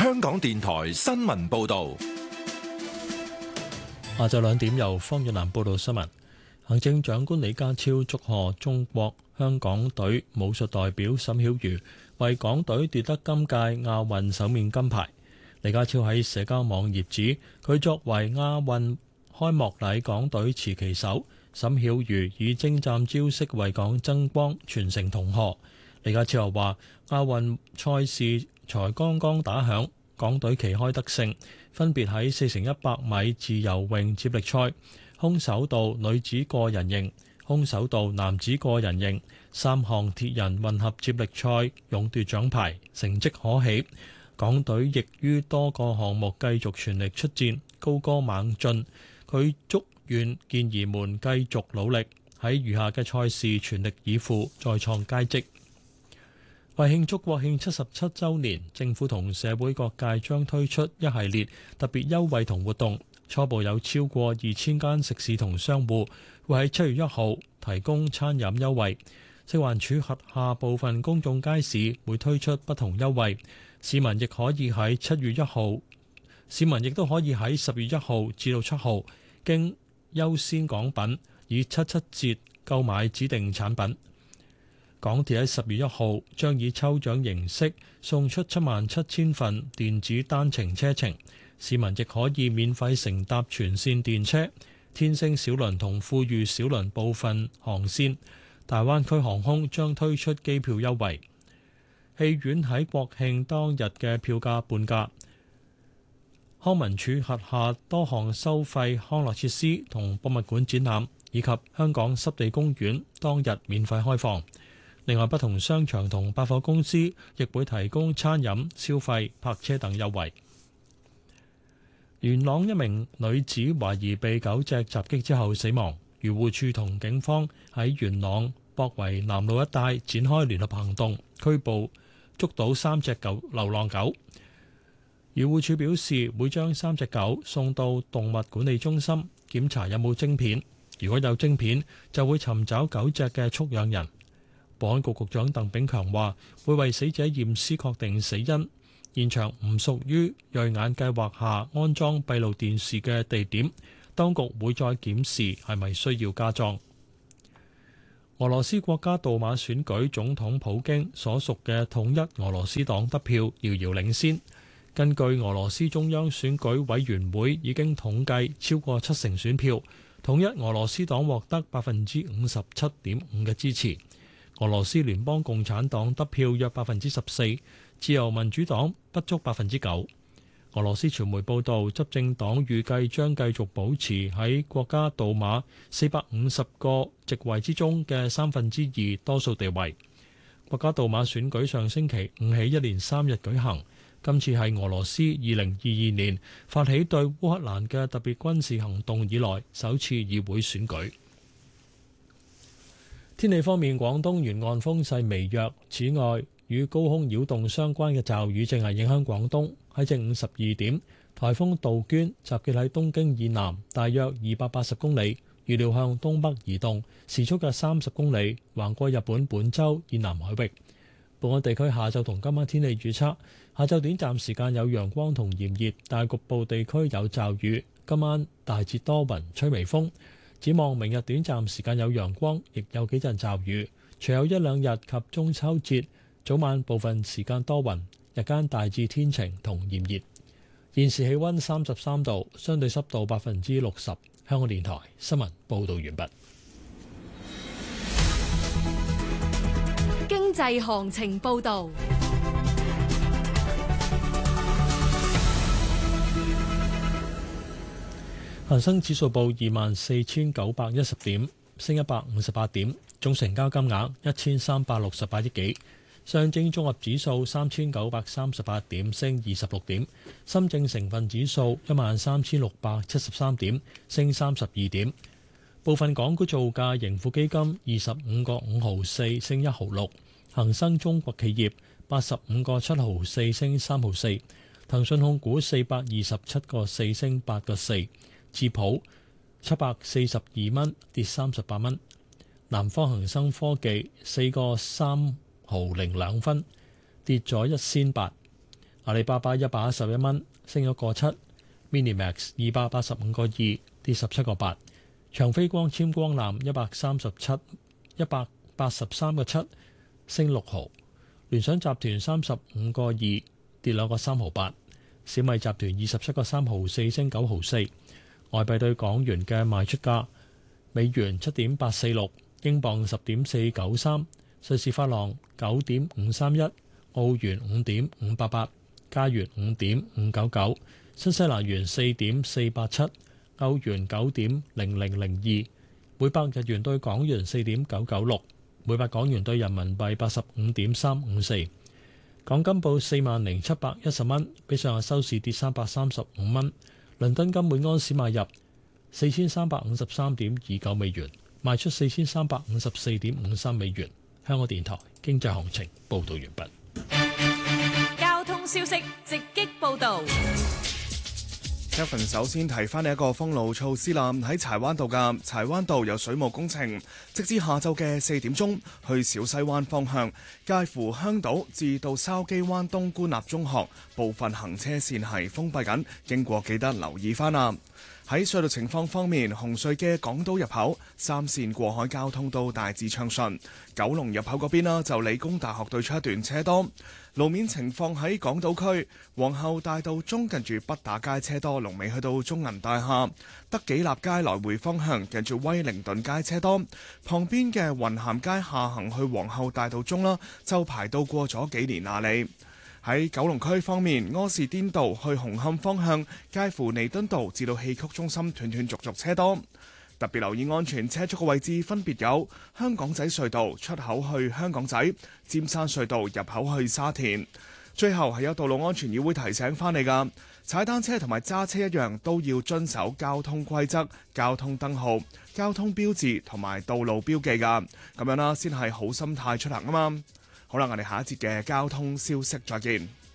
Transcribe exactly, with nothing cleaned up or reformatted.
香港電台新聞報道。 下晝兩點由方月蘭報道新聞。行政長官李家超祝賀中國香港隊武術代表沈曉瑜為港隊奪得今屆亞運首面金牌。李家超喺社交網頁指，佢作為亞運開幕禮港隊持旗手，沈曉瑜以精湛招式為港爭光，傳承銅河。李家超又話，亞運賽事才剛剛打響，港隊旗開得勝，分別喺四乘一百米自由泳接力賽、空手道女子個人型、空手道男子個人型三項鐵人混合接力賽勇奪獎牌，成績可喜。港隊亦於多個項目繼續全力出戰，高歌猛進。佢祝願健兒們繼續努力，喺餘下嘅賽事全力以赴，再創佳績。為慶祝國慶七十七週年，政府同社會各界將推出一系列特別優惠同活動。初步有超過二千間食肆同商戶會喺七月一號提供餐飲優惠。食環署轄下部分公眾街市會推出不同優惠，市民亦可以喺七月一號，市民亦都可以喺十月一號至到七號經優先港品以七七折購買指定產品。港鐵喺十月一號將以抽獎形式送出七萬七千份電子單程車程，市民亦可以免費乘搭全線電車、天星小輪同富裕小輪部分航線。大灣區航空將推出機票優惠。戲院喺國慶當日嘅票價半價。康文署轄下多項收費康樂設施同博物館展覽以及香港濕地公園當日免費開放。另外，不同商場同百貨公司亦會提供餐飲、消費、泊車等優惠。元朗一名女子懷疑被狗隻襲擊之後死亡，漁護署同警方喺元朗博圍南路一帶展開聯合行動，拘捕捉到三隻狗流浪狗。漁護署表示，會將三隻狗送到動物管理中心檢查有冇晶片，如果有晶片，就會尋找狗隻嘅畜養人。保安局局長鄧炳強話，會為死者驗屍確定死因。現場唔屬於銳眼計劃下安裝閉路電視嘅地點，當局會再檢視係咪需要加裝。俄羅斯國家杜馬選舉總統普京所屬嘅統一俄羅斯黨得票遙遙領先。根據俄羅斯中央選舉委員會已經統計超過七成選票，統一俄羅斯黨獲得百分之五十七點五嘅支持。俄羅斯聯邦共產黨得票約百分之十四，自由民主黨不足百分之九。俄羅斯傳媒報道，執政黨預計將繼續保持喺國家杜馬四百五十個席位之中嘅三分之二多數地位。國家杜馬選舉上星期五起一連三日舉行，今次係俄羅斯二零二二年發起對烏克蘭嘅特別軍事行動以來首次議會選舉。天氣方面，廣東沿岸風勢微弱。此外，與高空擾動相關嘅驟雨正係影響廣東。喺正午十二點，颱風杜鵑集結喺東京以南大約二百八十公里，預料向東北移動，時速約三十公里，橫過日本本州以南海域。本港地區下晝同今晚天氣預測：下晝短暫時間有陽光同炎熱，但局部地區有驟雨。今晚大致多雲，吹微風。展望明日短暫時間有陽光，亦有幾陣驟雨。隨後一兩日及中秋節早晚部分時間多雲，日間大致天晴同炎熱。現時氣溫三十三度，相對濕度百分之六十。香港電台新聞報道完畢。 經濟行情報道。 恒生指數報二萬四千九百一十點，升一百五十八點，總成交金額一千三百六十八億幾。上證綜合指數三千九百三十八點，升二十六點。深證成分指數一萬三千六百七十三點，升三十二點。部分港股造價，盈富基金二十五個五毫四，升一毫六。恒生中國企業八十五個七毫四，升三毫四。騰訊控股四百二十七個四，升八個四。智普七百四十二蚊，跌三十八蚊。南方恒生科技四個三毫零兩分，跌咗一仙八。 阿里巴巴一百一十一蚊，升咗個七；Minimax 二百八十五個二，跌十七個八；長飛光纖光纜一百三十七一百八十三個七，升六毫；聯想集團三十五個二，跌兩個三毫八；小米集團二十七個三毫四，升九毫四。外幣對港元嘅賣出價：美元七點八四六，英鎊十點四九三，瑞士法郎九點五三一，澳元五點五八八，加元五點五九九，新西蘭元四點四八七，歐元九點零零零二，每百日元對港元四點九九六，每百港元對人民幣八十五點三五四。港金報四萬零七百一十蚊，比上日收市跌三百三十五蚊。倫敦金每安士買入四千三百五十三點二九美元，賣出四千三百五十四點五三美元。香港電台經濟行情報道完畢。 交通消息直擊報道。 Kevin 首先提翻你一個封路措施啦，喺柴灣道嘅柴灣道有水務工程，直至下晝嘅四點鐘，去小西灣方向，介乎香島至到筲箕灣東官立中學部分行車線係封閉緊，經過記得留意翻啦。喺隧道情況方面，紅隧嘅港島入口三線過海交通都大致暢順，九龍入口嗰邊啦，就理工大學對出一段車多。路面情況喺港島區皇后大道中近住畢打街車多，龍尾去到中銀大廈；德己立街來回方向近住威靈頓街車多，旁邊嘅雲咸街下行去皇后大道中啦，就排到過咗幾年亞里。喺九龍區方面，柯士甸道去紅磡方向介乎彌敦道至到戲曲中心斷斷續續車多，特別留意安全車速嘅位置分別有香港仔隧道出口去香港仔、尖山隧道入口去沙田。最後係有道路安全議會提醒翻你噶，踩單車同埋揸車一樣都要遵守交通規則、交通燈號、交通標誌同埋道路標記噶，咁樣啦先係好心態出行啊嘛。好啦，我哋下一節嘅交通消息再見。